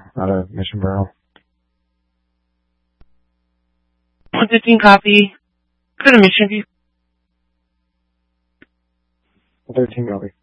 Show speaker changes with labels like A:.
A: out of Mission Barrel.
B: 115 copy. Go to Mission View.
A: 13 copy.